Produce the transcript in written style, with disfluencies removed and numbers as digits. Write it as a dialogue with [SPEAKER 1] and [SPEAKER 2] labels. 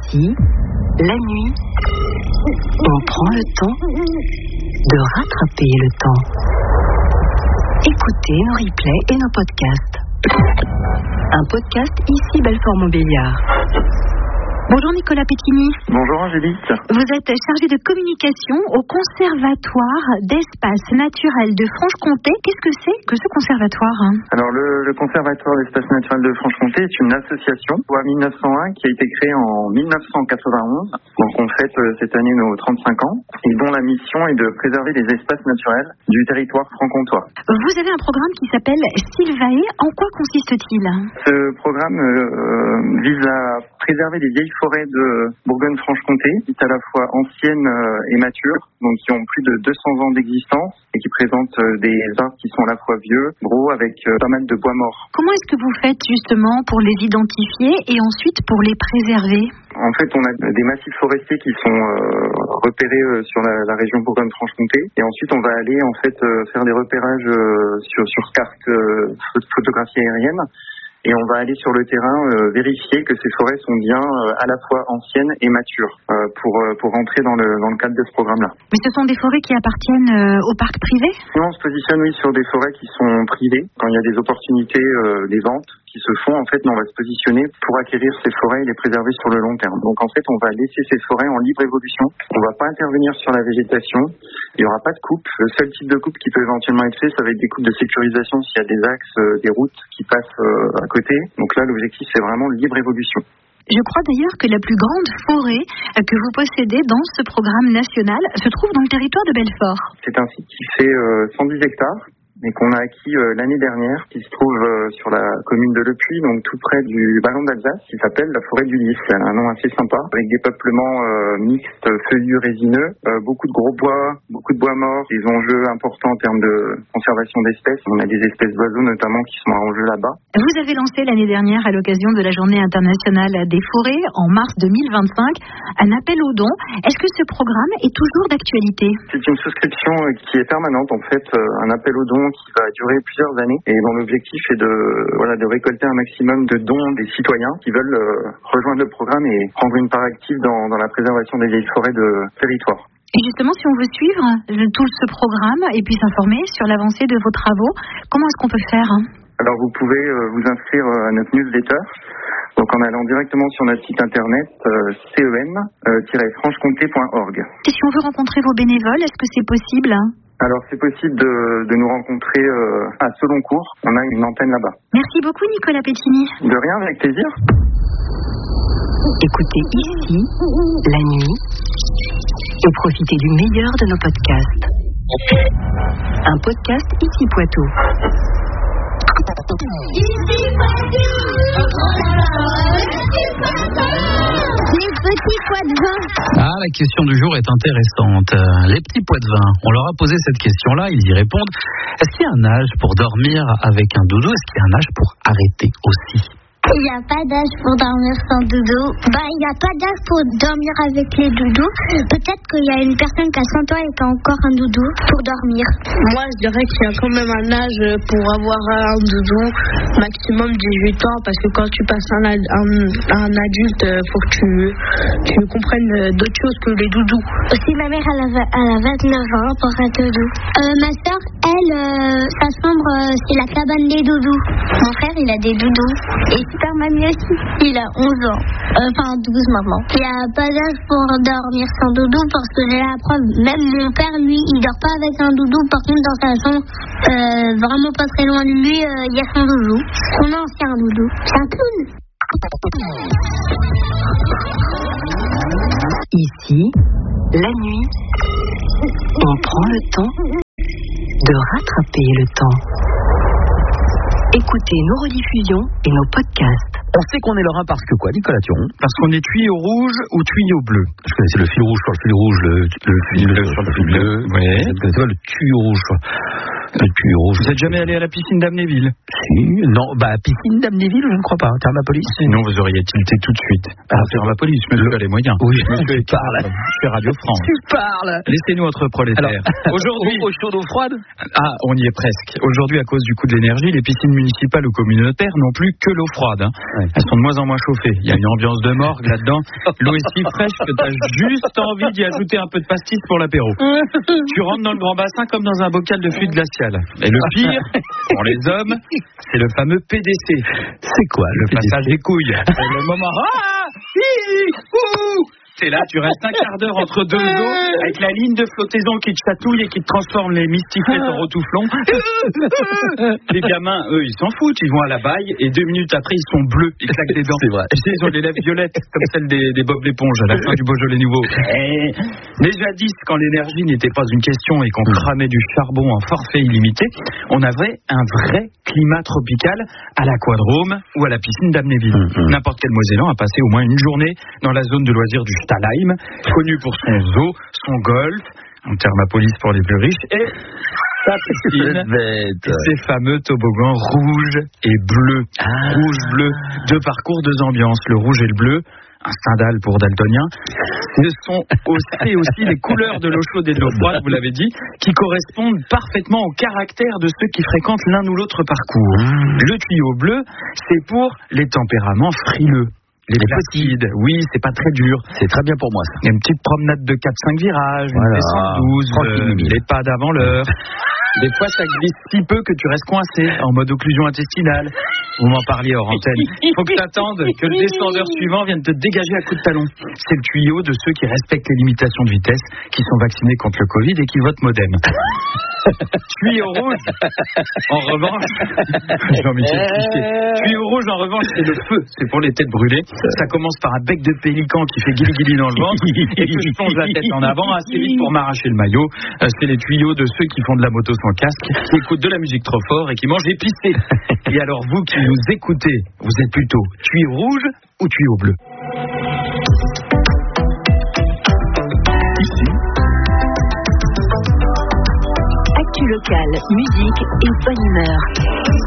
[SPEAKER 1] Ici, la nuit, on prend le temps de rattraper le temps. Écoutez nos replays et nos podcasts. Un podcast ici Belfort-Montbéliard. Bonjour Nicolas Pettini.
[SPEAKER 2] Bonjour Angélique.
[SPEAKER 1] Vous êtes chargé de communication au Conservatoire d'Espaces Naturels de Franche-Comté. Qu'est-ce que c'est que ce conservatoire?
[SPEAKER 2] Alors le Conservatoire d'Espaces Naturels de Franche-Comté est une association loi 1901 qui a été créée en 1991. Donc on fête cette année nos 35 ans et dont la mission est de préserver les espaces naturels du territoire franc-comtois.
[SPEAKER 1] Vous avez un programme qui s'appelle Sylvae. En quoi consiste-t-il?
[SPEAKER 2] Ce programme vise à préserver les vieilles forêts de Bourgogne-Franche-Comté, qui est à la fois anciennes et matures, donc qui ont plus de 200 ans d'existence et qui présentent des arbres qui sont à la fois vieux, gros, avec pas mal de bois morts.
[SPEAKER 1] Comment est-ce que vous faites justement pour les identifier et ensuite pour les préserver?
[SPEAKER 2] En fait, on a des massifs forestiers qui sont repérés sur la région Bourgogne-Franche-Comté et ensuite on va aller en fait faire des repérages sur carte photographie aérienne. Et on va aller sur le terrain vérifier que ces forêts sont bien à la fois anciennes et matures pour rentrer dans le cadre de ce programme-là.
[SPEAKER 1] Mais ce sont des forêts qui appartiennent au parc privé?
[SPEAKER 2] Nous, on se positionne sur des forêts qui sont privées. Quand il y a des opportunités, des ventes qui se font, en fait, on va se positionner pour acquérir ces forêts et les préserver sur le long terme. Donc en fait, on va laisser ces forêts en libre évolution. On va pas intervenir sur la végétation. Il y aura pas de coupe. Le seul type de coupe qui peut éventuellement être fait, ça va être des coupes de sécurisation s'il y a des axes, des routes qui passent à côté. Donc là, l'objectif, c'est vraiment libre évolution.
[SPEAKER 1] Je crois d'ailleurs que la plus grande forêt que vous possédez dans ce programme national se trouve dans le territoire de Belfort.
[SPEAKER 2] C'est un site qui fait 110 hectares. Et qu'on a acquis l'année dernière, qui se trouve sur la commune de Le Puy, donc tout près du ballon d'Alsace, qui s'appelle la forêt du Lys. C'est un nom assez sympa, avec des peuplements mixtes, feuillus, résineux, beaucoup de gros bois, beaucoup de bois morts, des enjeux importants en termes de conservation d'espèces. On a des espèces d'oiseaux notamment qui sont en jeu là-bas.
[SPEAKER 1] Vous avez lancé l'année dernière, à l'occasion de la Journée internationale des forêts, en mars 2025, un appel aux dons. Est-ce que ce programme est toujours d'actualité?
[SPEAKER 2] C'est une souscription qui est permanente, en fait, un appel aux dons qui va durer plusieurs années et dont l'objectif est de récolter un maximum de dons des citoyens qui veulent rejoindre le programme et prendre une part active dans la préservation des vieilles forêts de territoire.
[SPEAKER 1] Et justement, si on veut suivre tout ce programme et puis s'informer sur l'avancée de vos travaux, comment est-ce qu'on peut faire?
[SPEAKER 2] Alors vous pouvez vous inscrire à notre newsletter, donc en allant directement sur notre site internet cen-franchecomté.org.
[SPEAKER 1] Et si on veut rencontrer vos bénévoles, est-ce que c'est possible?
[SPEAKER 2] Alors c'est possible de nous rencontrer à Seloncourt, on a une antenne là-bas.
[SPEAKER 1] Merci beaucoup Nicolas Pettini.
[SPEAKER 2] De rien, avec plaisir.
[SPEAKER 1] Écoutez ici, la nuit, et profitez du meilleur de nos podcasts. Un podcast Ici Poitou.
[SPEAKER 3] Les petits pois de vin.
[SPEAKER 4] Ah, la question du jour est intéressante. Les petits pois de vin, on leur a posé cette question-là, ils y répondent. Est-ce qu'il y a un âge pour dormir avec un doudou? Est-ce qu'il y a un âge pour arrêter aussi?
[SPEAKER 3] Il n'y a pas d'âge pour dormir sans doudou. Il n'y a pas d'âge pour dormir avec les doudous. Peut-être qu'il y a une personne qui a 100 ans et qui a encore un doudou pour dormir.
[SPEAKER 5] Moi, je dirais qu'il y a quand même un âge pour avoir un doudou, maximum 18 ans, parce que quand tu passes un adulte, faut que tu comprennes d'autres choses que les doudous.
[SPEAKER 3] Aussi, ma mère, elle a 29 ans pour un doudou. Ma soeur, elle, sa chambre, c'est la cabane des doudous. Mon frère, il a des doudous. Et super mamie aussi, il a 11 ans. 12 maintenant. Il n'y a pas d'âge pour dormir sans doudou parce que j'ai la preuve. Même mon père, lui, il dort pas avec un doudou. Par contre, dans sa chambre, vraiment pas très loin de lui, il y a son doudou. Son ancien doudou. C'est un clown.
[SPEAKER 1] Ici, la nuit, on prend le temps de rattraper le temps. Écoutez nos rediffusions et nos podcasts.
[SPEAKER 6] On sait qu'on est lorrain parce que quoi, Nicolas Thuron? Parce qu'on est tuyau rouge ou tuyau bleu. Je connaissais le fil rouge sur le fil rouge, le fil bleu sur le fil bleu. Oui. Je ne connaissais pas le tuyau rouge. Le tuyau rouge. Vous n'êtes jamais allé à la piscine d'Amnéville? Si. Non, piscine d'Amnéville, je ne crois pas. Thermapolis? Sinon, vous auriez tilté tout de suite. Thermapolis, monsieur a les moyens. Oui, monsieur parle. Je suis Radio France. Tu parles. Laissez-nous entre prolétaires. Aujourd'hui, eau chaude, eau froide? Ah, on y est presque. Aujourd'hui, à cause du coût de l'énergie, les piscines municipales ou communautaires n'ont plus que l'eau froide. Elles sont de moins en moins chauffées. Il y a une ambiance de morgue là-dedans. L'eau est si fraîche que tu as juste envie d'y ajouter un peu de pastis pour l'apéro. Tu rentres dans le grand bassin comme dans un bocal de fluide glacial. Et le pire, pour les hommes, c'est le fameux PDC.
[SPEAKER 4] C'est quoi
[SPEAKER 6] le passage des couilles? C'est le moment. C'est là, tu restes un quart d'heure entre deux eaux avec la ligne de flottaison qui te chatouille et qui te transforme les mystiflettes en retouflons. Les gamins, eux, ils s'en foutent, ils vont à la baille et 2 minutes après, ils sont bleus, ils claquent des dents.
[SPEAKER 4] C'est vrai.
[SPEAKER 6] Ils ont les lèvres violettes comme celles des Bob l'éponge à la fin du Beaujolais nouveau. Mais jadis, quand l'énergie n'était pas une question et qu'on cramait du charbon en forfait illimité, on avait un vrai climat tropical à l'aquadrome ou à la piscine d'Amnéville. N'importe quel Mosellan a passé au moins une journée dans la zone de loisirs du Stahlheim, connu pour son zoo, son golf, en thermopolis pour les plus riches, et sa piscine, ces fameux toboggans rouges et bleus. Rouge-bleu, 2 parcours, 2 ambiances, le rouge et le bleu. Un Stendhal pour daltonien. Ce sont aussi les couleurs de l'eau chaude et de l'eau froide, vous l'avez dit, qui correspondent parfaitement au caractère de ceux qui fréquentent l'un ou l'autre parcours. Le tuyau bleu, c'est pour les tempéraments frileux. Les placides, oui, c'est pas très dur.
[SPEAKER 4] C'est très bien pour moi, ça.
[SPEAKER 6] Il y a une petite promenade de 4-5 virages, une descente 12, les pas d'avant l'heure. Des fois, ça glisse si peu que tu restes coincé, en mode occlusion intestinale. Vous m'en parliez hors antenne. Il faut que tu attendes que le descendeur suivant vienne te dégager à coups de talon. C'est le tuyau de ceux qui respectent les limitations de vitesse, qui sont vaccinés contre le Covid et qui votent Modem. Tuyau rouge, en revanche, Jean-Michel Cliché. Tuyau rouge, en revanche, c'est le feu. C'est pour les têtes brûlées. Ça commence par un bec de pélican qui fait guili-guili dans le ventre et que je plonge la tête en avant assez vite pour m'arracher le maillot. C'est les tuyaux de ceux qui font de la moto sans casque, qui écoutent de la musique trop fort et qui mangent épicé. Et alors vous qui nous écoutez, vous êtes plutôt tuyau rouge ou tuyau bleu?
[SPEAKER 7] Ici, actu locale, musique et bonne humeur.